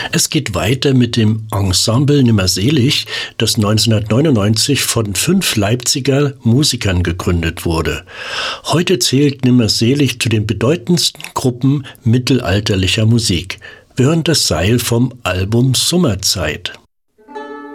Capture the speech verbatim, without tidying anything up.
Es geht weiter mit dem Ensemble Nimmerselig, das neunzehnhundertneunundneunzig von fünf Leipziger Musikern gegründet wurde. Heute zählt Nimmerselig zu den bedeutendsten Gruppen mittelalterlicher Musik. Wir hören das Seil vom Album Summerzeit.